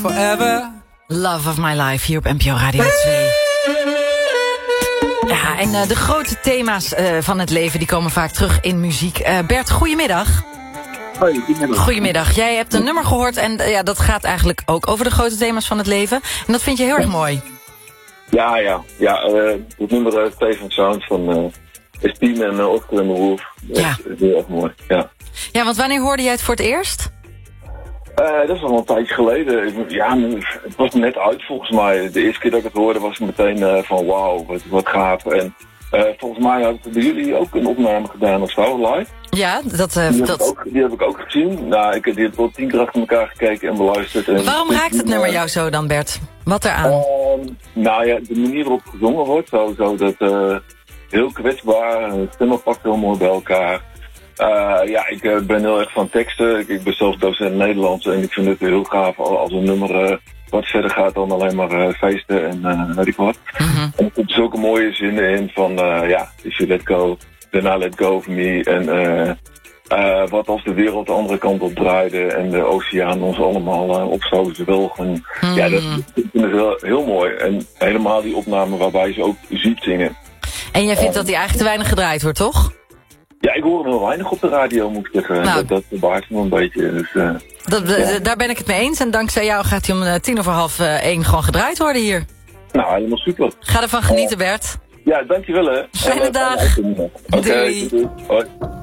Forever. Love of my life hier op NPO Radio 2. Ja, en de grote thema's van het leven die komen vaak terug in muziek. Bert, goedemiddag. Hoi, goedemiddag. Goedemiddag. Jij hebt een nummer gehoord en ja, dat gaat eigenlijk ook over de grote thema's van het leven. En dat vind je heel erg mooi. Ja. Het nummer Stefan Sound van Estine en Oscar en de Wolf. Ja. Dat is heel erg mooi, ja. Ja, want wanneer hoorde jij het voor het eerst? Dat is al een tijdje geleden. Het was net uit volgens mij. De eerste keer dat ik het hoorde was ik meteen van wauw, wat gaaf. En volgens mij hadden bij jullie ook een opname gedaan of zo, live. Ja, Die heb ik ook gezien. Nou, die heb wel 10 keer achter elkaar gekeken en beluisterd. En waarom raakt het nummer jou zo dan, Bert? Wat eraan? De manier waarop gezongen wordt, zo dat heel kwetsbaar, stemmen pakt heel mooi bij elkaar. Ik ben heel erg van teksten. Ik ben zelf docent Nederlands en ik vind het heel gaaf als een nummer wat verder gaat dan alleen maar feesten en weet ik wat. Mm-hmm. En er zitten zulke mooie zinnen in van, if you let go, then I let go of me. En wat als de wereld de andere kant op draaide en de oceaan ons allemaal op zou zwelgen. Ja, dat vind ik heel mooi. En helemaal die opname waarbij ze ook ziet zingen. En jij vindt dat die eigenlijk te weinig gedraaid wordt, toch? Ja, ik hoor hem heel weinig op de radio, moet ik zeggen. Nou, dat baart me een beetje. Dus, Daar ben ik het mee eens. En dankzij jou gaat hij om 1:10 gewoon gedraaid worden hier. Nou, helemaal super. Ga ervan genieten, Bert. Ja, dankjewel hè. Fijne dag. Oké, Doei. doei. Hoi.